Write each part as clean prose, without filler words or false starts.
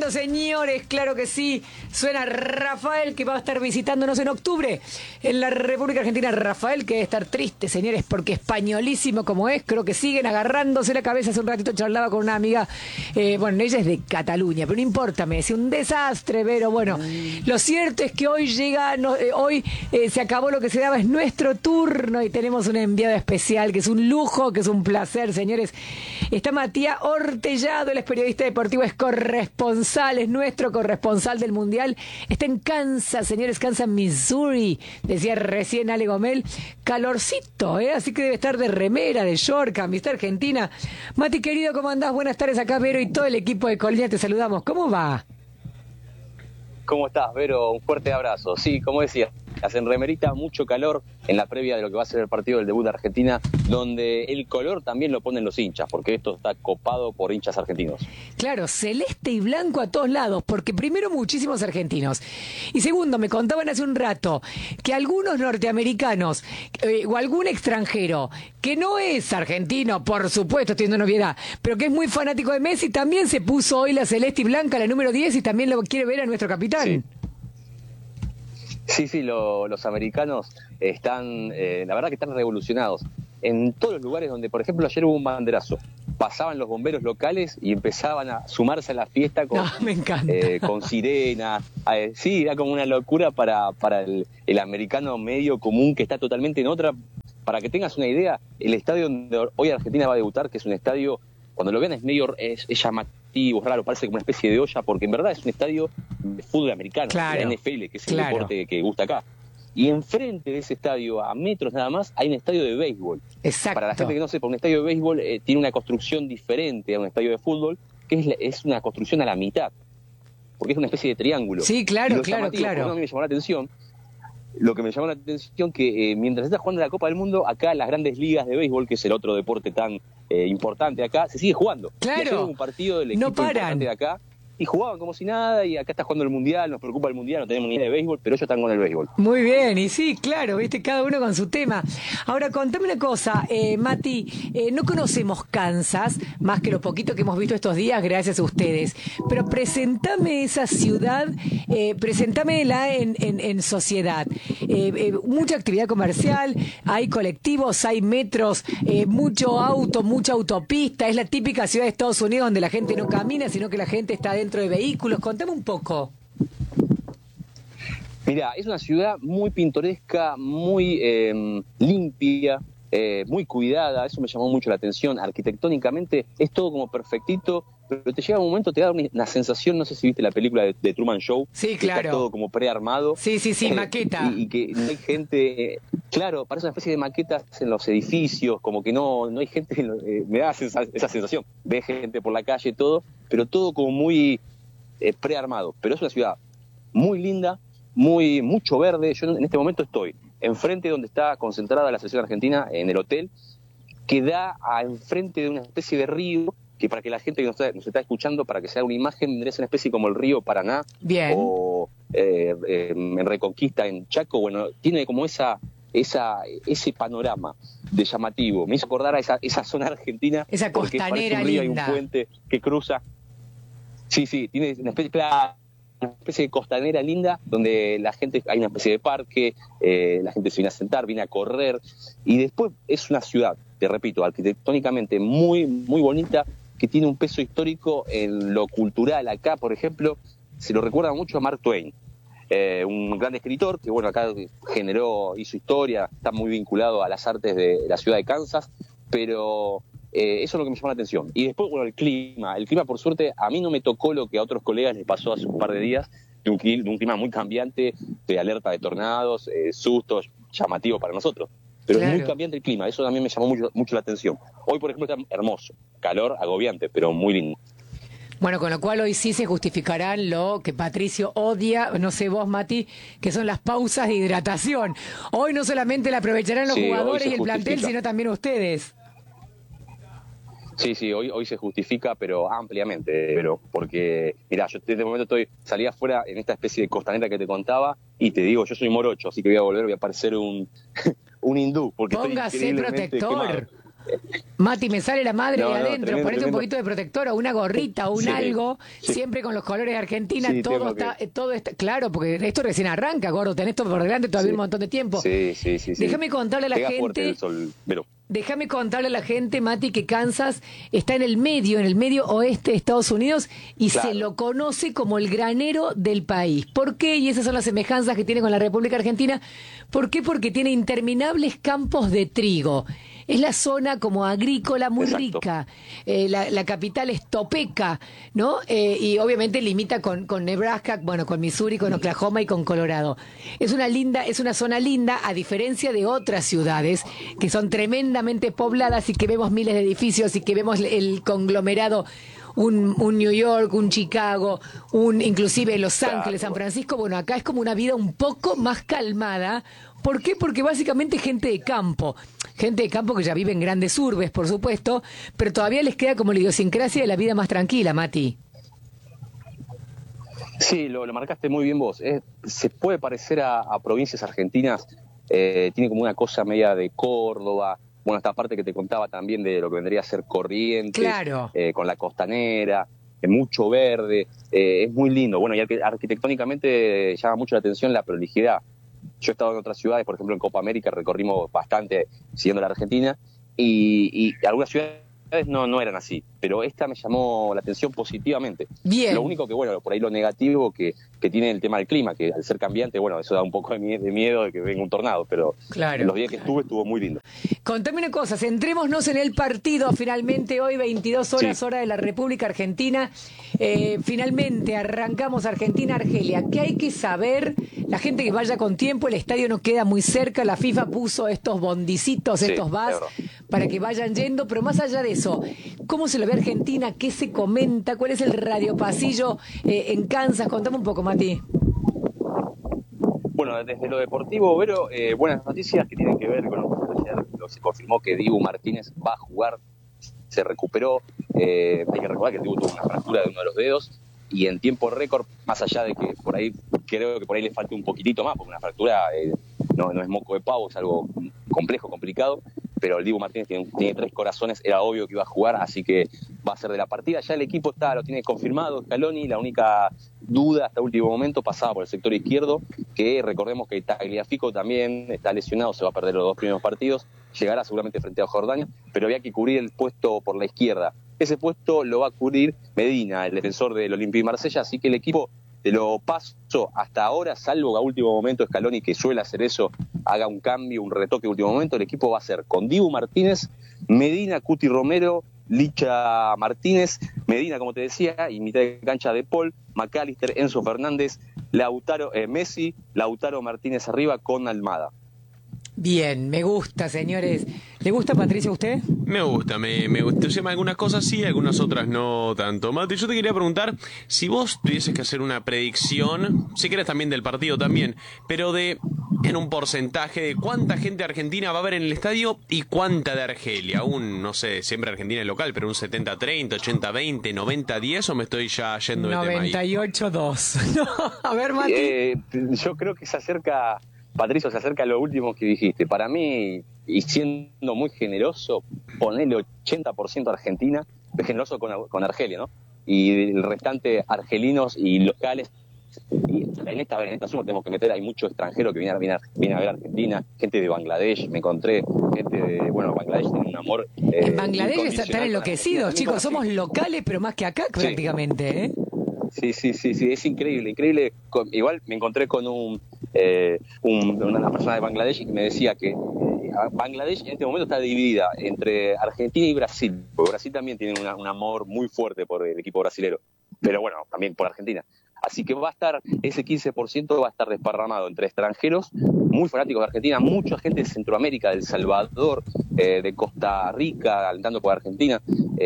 tremendo, señores, claro que sí. Suena Rafael, que va a estar visitándonos en octubre en la República Argentina. Rafael, que debe estar triste, señores, porque españolísimo como es, creo que siguen agarrándose la cabeza. Hace un ratito charlaba con una amiga, bueno, ella es de Cataluña, pero no importa, me decía un desastre, pero bueno, lo cierto es que hoy llega, hoy se acabó lo que se daba, es nuestro turno y tenemos un enviado especial, que es un lujo, que es un placer, señores. Está Matías Ortellado, él es periodista deportivo, es corresponsal, es nuestro corresponsal del Mundial. Está en Kansas, señores, Kansas, Missouri. Decía recién Ale Gomel, calorcito, así que debe estar de remera, de short, camiseta argentina. Mati, querido, ¿cómo andás? Buenas tardes, acá Vero y todo el equipo de Colina, te saludamos. ¿Cómo va? ¿Cómo estás, Vero? Un fuerte abrazo. Sí, como decía, hacen remerita, mucho calor en la previa de lo que va a ser el partido del debut de Argentina, donde el color también lo ponen los hinchas, porque esto está copado por hinchas argentinos. Claro, celeste y blanco a todos lados, porque primero muchísimos argentinos. Y segundo, me contaban hace un rato que algunos norteamericanos o algún extranjero que no es argentino, por supuesto, estoy dando novedad, pero que es muy fanático de Messi, también se puso hoy la celeste y blanca, la número 10, y también lo quiere ver a nuestro capitán. Sí, los americanos están, la verdad que están revolucionados. En todos los lugares donde, por ejemplo, ayer hubo un banderazo, pasaban los bomberos locales y empezaban a sumarse a la fiesta con, me encanta. Con sirenas. Sí, era como una locura para el americano medio común que está totalmente en otra. Para que tengas una idea, el estadio donde hoy Argentina va a debutar, que es un estadio, cuando lo vean es llamativo, es raro, parece como una especie de olla, porque en verdad es un estadio de fútbol americano, claro, de la NFL, que es el deporte que gusta acá. Y enfrente de ese estadio, a metros nada más, hay un estadio de béisbol. Exacto. Para la gente que no sepa, un estadio de béisbol tiene una construcción diferente a un estadio de fútbol, que es una construcción a la mitad, porque es una especie de triángulo. Sí, claro, claro. A mí me llamó la atención. Lo que me llamó la atención que mientras está jugando la Copa del Mundo, acá las grandes ligas de béisbol, que es el otro deporte tan importante acá, se sigue jugando. Claro. Y ayer hubo un partido del equipo importante de acá, y jugaban como si nada, y acá está jugando el Mundial, nos preocupa el Mundial, no tenemos ni idea de béisbol, pero ellos están con el béisbol. Muy bien, y sí, claro, viste, cada uno con su tema. Ahora, contame una cosa, Mati, no conocemos Kansas, más que lo poquito que hemos visto estos días, gracias a ustedes, pero presentame esa ciudad, presentámela en sociedad. Mucha actividad comercial, hay colectivos, hay metros, mucho auto, mucha autopista, es la típica ciudad de Estados Unidos donde la gente no camina, sino que la gente está dentro de vehículos. Contame un poco. Mira, es una ciudad muy pintoresca, muy limpia, muy cuidada, eso me llamó mucho la atención. Arquitectónicamente es todo como perfectito, pero te llega un momento, te da una sensación, no sé si viste la película de Truman Show. Sí, claro. Está todo como prearmado. Sí, maqueta. Y que no hay gente, claro, parece una especie de maquetas en los edificios, como que no hay gente, me da esa sensación. Ves gente por la calle, todo, pero todo como muy prearmado. Pero es una ciudad muy linda, mucho verde. Yo en este momento estoy enfrente donde está concentrada la selección argentina, en el hotel, que da a enfrente de una especie de río, que para que la gente que nos está escuchando, para que se haga una imagen, es una especie como el río Paraná. Bien. O en Reconquista, en Chaco, bueno, tiene como ese panorama de llamativo. Me hizo acordar a esa zona argentina. Esa costanera un río, linda. Hay un puente que cruza. Sí, tiene una especie de costanera linda, donde hay una especie de parque, la gente se viene a sentar, viene a correr, y después es una ciudad, te repito, arquitectónicamente muy, muy bonita, que tiene un peso histórico en lo cultural. Acá, por ejemplo, se lo recuerda mucho a Mark Twain, un gran escritor que, bueno, acá hizo historia, está muy vinculado a las artes de la ciudad de Kansas, pero eso es lo que me llamó la atención. Y después, bueno, el clima, por suerte, a mí no me tocó lo que a otros colegas les pasó hace un par de días, de un clima muy cambiante, de alerta de tornados, sustos, llamativo para nosotros. Pero claro, es muy cambiante el clima, eso también me llamó mucho la atención. Hoy, por ejemplo, está hermoso, calor agobiante, pero muy lindo. Bueno, con lo cual hoy sí se justificarán lo que Patricio odia, no sé vos, Mati, que son las pausas de hidratación. Hoy no solamente la aprovecharán los jugadores y el plantel, sino también ustedes. Sí, hoy se justifica, pero ampliamente, porque, mirá, yo en este momento salí afuera en esta especie de costanera que te contaba, y te digo, yo soy morocho, así que voy a parecer un hindú, porque póngase estoy increíblemente protector. quemado. Mati, me sale la madre de adentro, tremendo, ponete un tremendo. poquito de protector o una gorrita o un algo, siempre con los colores de Argentina, Sí, todo está, claro, porque esto recién arranca, gordo, tenés todo por delante todavía un montón de tiempo. Sí. Déjame contarle a la Pega gente. fuerte el sol, pero... Déjame contarle a la gente, Mati, que Kansas está en el medio oeste de Estados Unidos y Claro. se lo conoce como el granero del país. ¿Por qué? Y esas son las semejanzas que tiene con la República Argentina. ¿Por qué? Porque tiene interminables campos de trigo. Es la zona como agrícola muy Exacto. rica. La capital es Topeka, ¿no? Y obviamente limita con Nebraska, bueno, con Missouri, con Oklahoma y con Colorado. Es una zona linda, a diferencia de otras ciudades que son tremendamente pobladas y que vemos miles de edificios y que vemos el conglomerado. Un New York, un Chicago, inclusive Los Ángeles, San Francisco. Bueno, acá es como una vida un poco más calmada. ¿Por qué? Porque básicamente gente de campo que ya vive en grandes urbes, por supuesto, pero todavía les queda como la idiosincrasia de la vida más tranquila, Mati. Sí, lo marcaste muy bien vos. Se puede parecer a provincias argentinas, tiene como una cosa media de Córdoba, bueno, esta parte que te contaba también de lo que vendría a ser Corrientes, Claro. Con la costanera, mucho verde, es muy lindo. Bueno, y arquitectónicamente llama mucho la atención la prolijidad. Yo he estado en otras ciudades, por ejemplo en Copa América recorrimos bastante siguiendo la Argentina, y algunas ciudades no eran así, pero esta me llamó la atención positivamente. Bien. Lo único que, bueno, por ahí lo negativo que tiene el tema del clima, que al ser cambiante, bueno, eso da un poco de miedo de que venga un tornado, pero Claro. los días que estuvo muy lindo. Contame una cosa, centrémonos en el partido finalmente hoy, 22 horas, Sí. hora de la República Argentina. Finalmente arrancamos Argentina-Argelia. ¿Qué hay que saber? La gente que vaya con tiempo, el estadio no queda muy cerca, la FIFA puso estos bondicitos, Sí, estos bus, es verdad. para que vayan yendo, pero más allá de eso, ¿cómo se lo ve Argentina? ¿Qué se comenta? ¿Cuál es el radiopasillo en Kansas? Contame un poco, Mati. Bueno, desde lo deportivo, Vero, buenas noticias que tienen que ver con ayer se confirmó que Dibu Martínez va a jugar, se recuperó. Hay que recordar que Dibu tuvo una fractura de uno de los dedos y en tiempo récord, más allá de que por ahí creo que por ahí le falte un poquitito más, porque una fractura no es moco de pavo, es algo complejo, complicado, pero el Dibu Martínez tiene 3 corazones, era obvio que iba a jugar, así que va a ser de la partida. Ya el equipo lo tiene confirmado, Scaloni, la única duda hasta último momento pasaba por el sector izquierdo, que recordemos que Tagliafico también está lesionado, se va a perder los 2 primeros partidos, llegará seguramente frente a Jordania, pero había que cubrir el puesto por la izquierda. Ese puesto lo va a cubrir Medina, el defensor del Olympique de Marsella, así que el equipo te lo paso hasta ahora, salvo que a último momento Scaloni, que suele hacer eso, haga un cambio, un retoque de último momento, el equipo va a ser con Dibu Martínez, Medina, Cuti Romero, Licha Martínez, Medina, como te decía, y mitad de cancha de Paul, McAllister, Enzo Fernández, Messi, Lautaro Martínez arriba con Almada. Bien, me gusta, señores. ¿Le gusta, Patricia, a usted? Me gusta, me gusta. O sea, algunas cosas sí, algunas otras no tanto. Mati, yo te quería preguntar, si vos tuvieses que hacer una predicción, si querés también del partido también, pero en un porcentaje de cuánta gente argentina va a haber en el estadio y cuánta de Argelia. No sé, siempre Argentina es local, pero un 70-30, 80-20, 90-10, o me estoy ya yendo de tema ahí. 98-2. No, a ver, Mati. Yo creo que Patricio, se acerca a lo último que dijiste. Para mí, y siendo muy generoso, ponele 80% Argentina, es generoso con Argelia, ¿no? Y el restante argelinos y locales. Y en esta suma tenemos que meter, hay mucho extranjero que viene a ver Argentina, gente de Bangladesh, me encontré, gente de, Bangladesh tiene un amor. En Bangladesh incondicional están con enloquecidos, Argentina. chicos. Somos locales, pero más que acá Sí. prácticamente, ¿eh? Sí, es increíble. Igual me encontré con una persona de Bangladesh que me decía que Bangladesh en este momento está dividida entre Argentina y Brasil, porque Brasil también tiene un amor muy fuerte por el equipo brasilero, pero bueno, también por Argentina. Así que ese 15% va a estar desparramado entre extranjeros, muy fanáticos de Argentina, mucha gente de Centroamérica, de El Salvador, de Costa Rica, alentando por Argentina,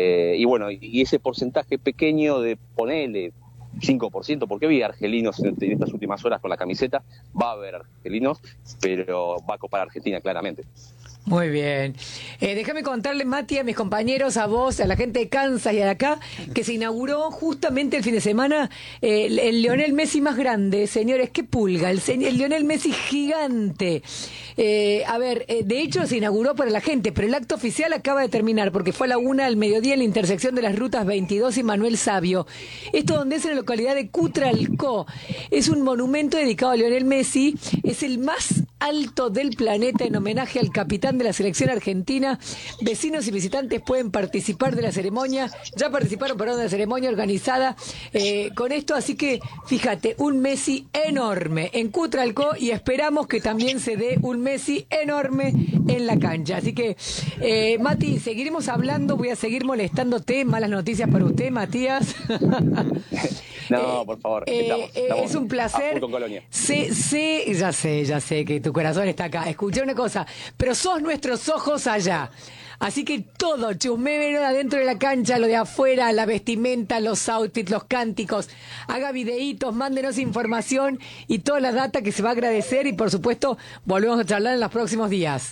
y ese porcentaje pequeño de ponerle 5%, porque vi argelinos en estas últimas horas con la camiseta, va a haber argelinos, pero va a copar Argentina claramente. Muy bien. Déjame contarle, Mati, a mis compañeros, a vos, a la gente de Kansas y de acá, que se inauguró justamente el fin de semana el Lionel Messi más grande, señores. ¡Qué pulga! El Lionel Messi gigante. De hecho se inauguró para la gente, pero el acto oficial acaba de terminar porque fue a la 1 del mediodía en la intersección de las rutas 22 y Manuel Sabio. Esto donde es en la localidad de Cutralcó. Es un monumento dedicado a Lionel Messi. Es el más alto del planeta en homenaje al capitán de la selección argentina. Vecinos y visitantes pueden participar de la ceremonia. Ya participaron de la ceremonia organizada con esto, así que fíjate, un Messi enorme en Cutralcó y esperamos que también se dé un Messi enorme en la cancha. Así que, Mati, seguiremos hablando, voy a seguir molestándote. Malas noticias para usted, Matías. No, por favor. Estamos es un placer. Con Colonia. Ya sé que tu corazón está acá. Escuché una cosa, pero sos nuestros ojos allá. Así que todo, chusmémelo adentro de la cancha, lo de afuera, la vestimenta, los outfits, los cánticos. Haga videitos, mándenos información y toda la data que se va a agradecer y por supuesto volvemos a charlar en los próximos días.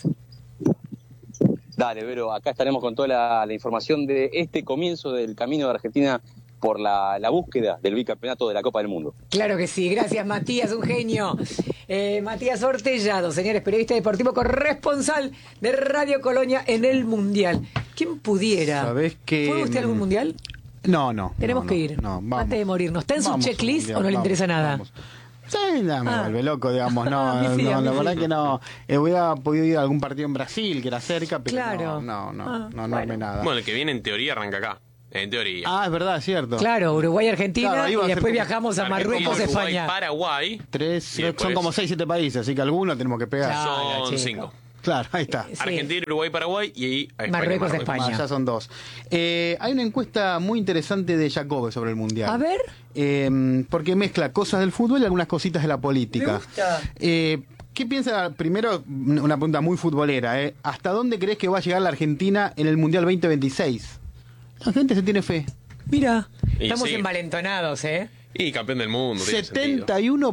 Dale, Vero, acá estaremos con toda la información de este comienzo del camino de Argentina por la búsqueda del bicampeonato de la Copa del Mundo. Claro que sí, gracias Matías, un genio. Matías Ortellado, señores, periodista deportivo corresponsal de Radio Colonia en el Mundial. ¿Quién pudiera? ¿Sabés que ¿Fue usted a algún Mundial? No. Tenemos que ir, antes de morirnos. ¿Está en su checklist o no le interesa nada? Vamos. Sí, me vuelve loco, digamos, A mí sí, la verdad que no. Hubiera podido ir a algún partido en Brasil, que era cerca, pero claro. no Bueno. armé nada. Bueno, el que viene en teoría arranca acá. En teoría. Es verdad, es cierto. Claro, Uruguay, Argentina, Claro, y después viajamos a Marruecos, Argentina, Uruguay, España. Paraguay. Son como 6-7 países, así que algunos tenemos que pegar. Claro, Son chico. 5. Claro, ahí está. Sí. Argentina, Uruguay, Paraguay y ahí a Marruecos, España. Ya son 2. Hay una encuesta muy interesante de Jacobe sobre el Mundial. A ver. Porque mezcla cosas del fútbol y algunas cositas de la política. Me gusta. ¿Qué piensa? Primero, una pregunta muy futbolera. ¿Hasta dónde crees que va a llegar la Argentina en el Mundial 2026? La gente se tiene fe. Mira, Y estamos sí. envalentonados, ¿eh? Y campeón del mundo. tiene sentido.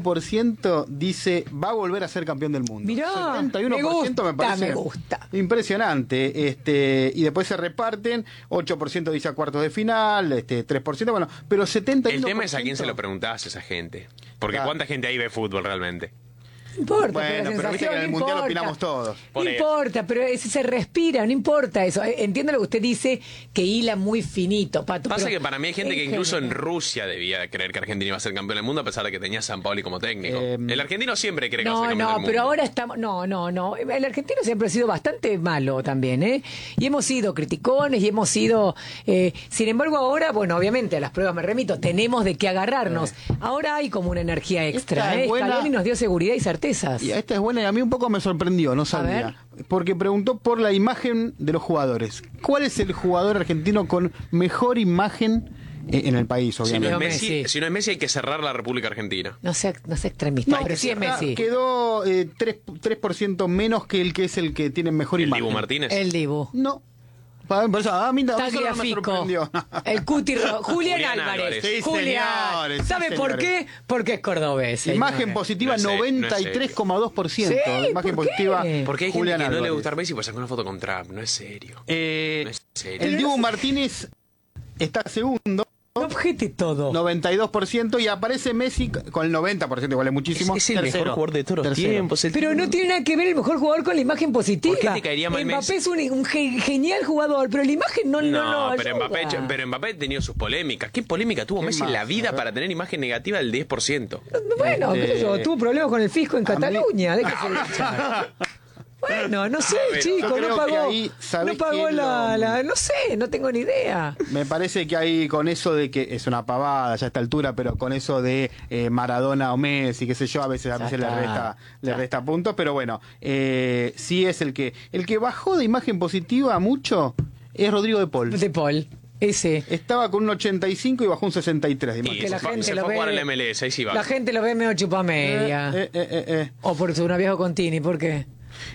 71% dice va a volver a ser campeón del mundo. Mirá, 71% me parece me gusta. impresionante. Y después se reparten, 8% dice a cuartos de final, 3%, bueno, pero 71%. El tema es a quién se lo preguntás a esa gente. Porque Claro. ¿cuánta gente ahí ve fútbol realmente? No importa, Bueno, la pero viste que en el sensación, no Mundial importa. opinamos todos. No Ponele. importa, pero se respira, no importa eso. Entiendo lo que usted dice, que hila muy finito, Pato. Pasa pero que para mí hay gente que en incluso en general- Rusia debía creer que Argentina iba a ser campeón del mundo a pesar de que tenía a San Paoli como técnico. El argentino siempre cree que va a ser campeón del mundo. pero ahora estamos... No. El argentino siempre ha sido bastante malo también, ¿eh? Y hemos sido criticones y hemos sido... sin embargo, ahora, bueno, obviamente a las pruebas me remito, tenemos de qué agarrarnos. Ahora hay como una energía extra, Esta es buena. Scaloni nos dio seguridad y certezas. Y esta es buena y a mí un poco me sorprendió, no sabía. Porque preguntó por la imagen de los jugadores. ¿Cuál es el jugador argentino con mejor imagen en el país, Si no, obviamente? es Messi. Messi, si no es Messi hay que cerrar la República Argentina. No sé extremista, pero sí es Messi. Quedó 3% menos que el que tiene mejor El imagen. Dibu Martínez. El Dibu. No. Por eso, a mí solo me Tagliafico, sorprendió. el Cuti Julián Julián Álvarez. Álvarez. Sí, Julián. señores, sí, ¿Sabe por señores. qué? Porque es cordobés. señores. Imagen positiva, No sé, 93,2%. Sí, Imagen ¿por qué? positiva, Porque hay gente Julián que no le Álvarez. gusta Messi pues sacó una foto con Trump. No es serio. No es serio. El Dibu Martínez está segundo, No objete todo. 92%, y aparece Messi con el 90%, igual es muchísimo. Es el mejor tercero. jugador de todos los Tercero. tiempos. Pero no tiene nada que ver el mejor jugador con la imagen positiva. ¿Por qué te caería mal Mbappé Messi? es un genial jugador, pero la imagen no No, pero ayuda. Mbappé ha tenido sus polémicas. ¿Qué polémica tuvo ¿Qué Messi en más? la A vida ver. para tener imagen negativa del 10%? Bueno, qué sé yo, tuvo problemas con el fisco en a mí- Cataluña. Déjese de hinchar. Bueno, no sé, Bueno, chicos, yo no creo que pagó. ahí, ¿sabés No pagó quién no sé, no tengo ni idea. Me parece que hay con eso de que es una pavada ya a esta altura, pero con eso de Maradona o Messi, qué sé yo, a veces Ya le está. resta puntos, pero bueno, sí es el que bajó de imagen positiva mucho es Rodrigo de Paul. De Paul, ese. Estaba con un 85 y bajó un 63 de Y imagen. Que la se fue- gente se lo fue a jugar ve- al MLS, ahí sí va. La gente lo ve medio chupamedia. O por su viejo Contini, ¿por qué?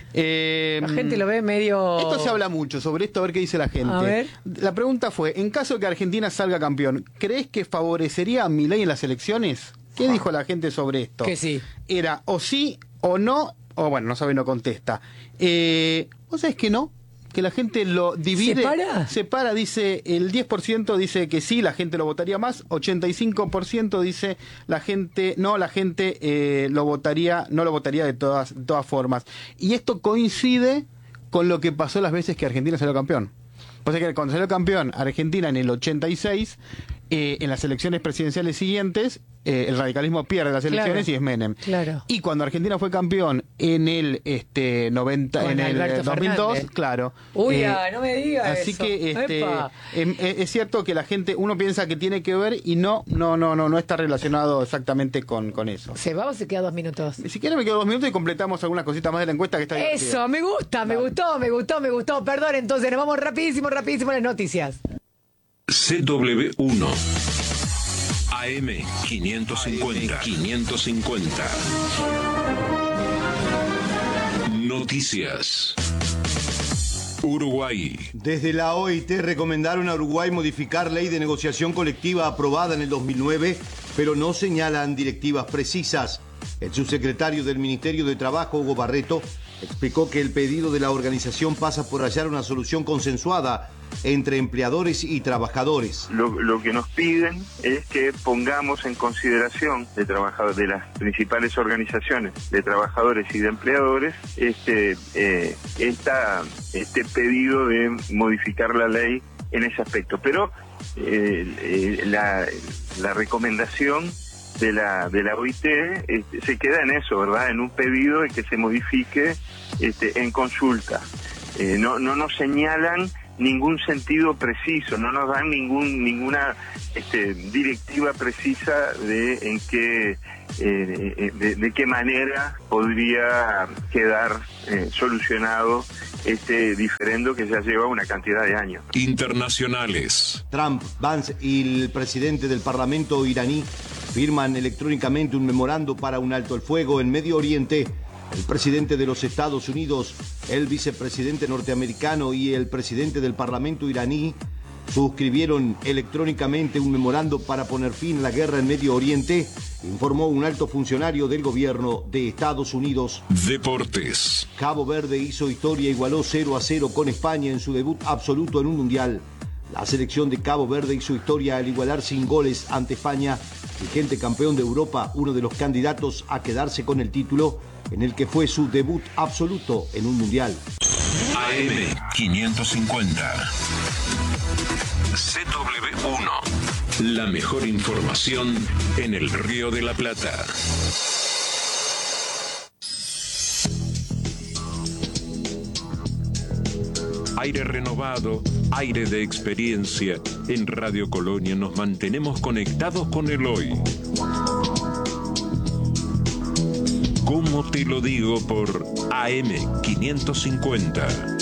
La gente lo ve medio... Esto se habla mucho sobre esto, a ver qué dice la gente. A ver. La pregunta fue, en caso de que Argentina salga campeón, ¿crees que favorecería a Milei en las elecciones? ¿Qué dijo la gente sobre esto? Que sí. Era o sí o no o bueno, no sabe, no contesta. ¿Vos sabés que no? Que la gente lo divide. ¿Separa? Dice, el 10% dice que sí, la gente lo votaría más, 85% dice la gente no lo votaría de todas formas. Y esto coincide con lo que pasó las veces que Argentina salió campeón. Pues es que cuando salió campeón Argentina en el 86, en las elecciones presidenciales siguientes, el radicalismo pierde las elecciones y es Menem. Claro. Y cuando Argentina fue campeón en el 2002, claro. Uy, no me digas así eso. Que es cierto que la gente, uno piensa que tiene que ver y no está relacionado exactamente con eso. ¿Se va o se queda 2 minutos? Si quiere me quedo 2 minutos y completamos algunas cositas más de la encuesta que está divertida. Eso, me gustó. Perdón, entonces nos vamos rapidísimo a las noticias. CW1 AM 550 Noticias. Uruguay. Desde la OIT recomendaron a Uruguay modificar ley de negociación colectiva aprobada en el 2009, pero no señalan directivas precisas. El subsecretario del Ministerio de Trabajo, Hugo Barreto, explicó que el pedido de la organización pasa por hallar una solución consensuada entre empleadores y trabajadores. Lo que nos piden es que pongamos en consideración de las principales organizaciones de trabajadores y de empleadores este pedido de modificar la ley en ese aspecto. Pero la recomendación de la OIT se queda en eso, ¿verdad? En un pedido de que se modifique en consulta. No nos señalan ningún sentido preciso, no nos dan ninguna directiva precisa de qué manera podría quedar solucionado este diferendo que ya lleva una cantidad de años. Internacionales. Trump, Vance y el presidente del Parlamento iraní firman electrónicamente un memorando para un alto el fuego en Medio Oriente. El presidente de los Estados Unidos, el vicepresidente norteamericano y el presidente del Parlamento iraní suscribieron electrónicamente un memorando para poner fin a la guerra en Medio Oriente, informó un alto funcionario del gobierno de Estados Unidos. Deportes. Cabo Verde hizo historia, igualó 0-0 con España en su debut absoluto en un mundial. La selección de Cabo Verde hizo historia al igualar sin goles ante España, vigente campeón de Europa, uno de los candidatos a quedarse con el título, en el que fue su debut absoluto en un mundial. AM 550. CW1. La mejor información en el Río de la Plata. Aire renovado, aire de experiencia. En Radio Colonia nos mantenemos conectados con el hoy. ¿Cómo te lo digo? Por AM 550.